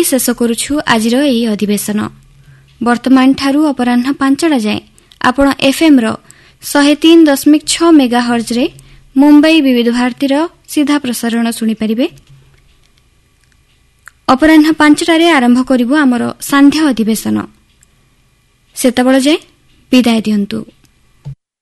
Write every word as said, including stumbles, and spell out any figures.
ଶେଷ କରୁଛୁ ଆଜିର ଏହି ଅଧିବେଶନ। ବର୍ତ୍ତମାନ ଠାରୁ ଅପରାହ୍ନ ପାଞ୍ଚଟା ଯାଏଁ ଆପଣ ଏଫ୍ଏମ୍ର ଶହେ ତିନି ଦଶମିକ ଛଅ ମେଗା ହର୍ଜରେ ମୁମ୍ବାଇ ବିବିଧ ଭାରତୀର ସିଧା ପ୍ରସାରଣ ଶୁଣିପାରିବେ। ଅପରାହ୍ନ ପାଞ୍ଚଟାରେ ଆରମ୍ଭ କରିବୁ ଆମର ସାନ୍ଧ୍ୟ ଅଧିବେଶନ। ସେତେବେଳେ ଯାଏଁ ବିଦାୟ ଦିଅନ୍ତୁ।